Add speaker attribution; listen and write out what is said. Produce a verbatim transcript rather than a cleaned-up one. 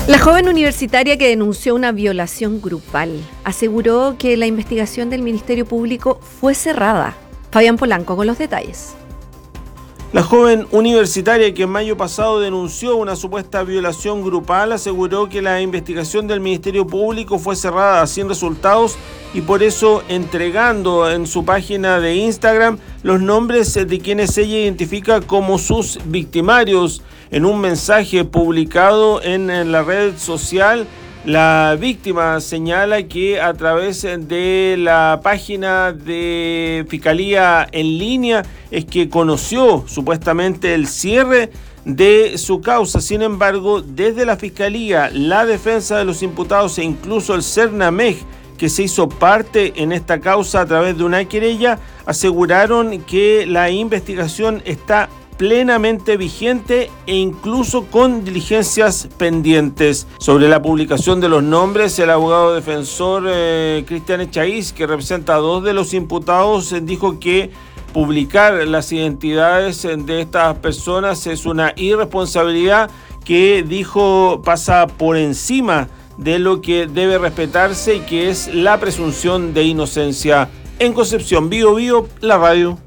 Speaker 1: La joven universitaria que denunció una violación grupal aseguró que la investigación del Ministerio Público fue cerrada. Fabián Polanco con los detalles.
Speaker 2: La joven universitaria que en mayo pasado denunció una supuesta violación grupal aseguró que la investigación del Ministerio Público fue cerrada sin resultados y por eso entregando en su página de Instagram los nombres de quienes ella identifica como sus victimarios. En un mensaje publicado en la red social, la víctima señala que a través de la página de Fiscalía en línea es que conoció supuestamente el cierre de su causa. Sin embargo, desde la Fiscalía, la defensa de los imputados e incluso el CERNAMEG, que se hizo parte en esta causa a través de una querella, aseguraron que la investigación está plenamente vigente e incluso con diligencias pendientes. Sobre la publicación de los nombres, el abogado defensor eh, Cristian Echaíz, que representa a dos de los imputados, eh, dijo que publicar las identidades de estas personas es una irresponsabilidad que, dijo, pasa por encima de lo que debe respetarse y que es la presunción de inocencia. En Concepción, Bío Bío, la radio.